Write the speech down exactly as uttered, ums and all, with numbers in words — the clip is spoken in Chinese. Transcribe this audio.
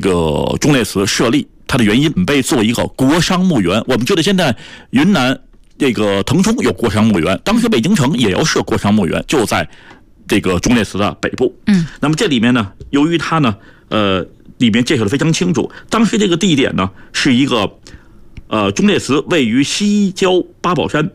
个忠烈祠设立，它的原因被作为一个国殇墓园。我们觉得现在云南这个腾冲有国殇墓园，当时北京城也要设国殇墓园，就在这个忠烈祠的北部。 嗯， 那么这里面呢，由于它呢，呃，里面介绍的非常清楚，当时这个地点呢是一个，呃，忠烈祠位于西郊八宝山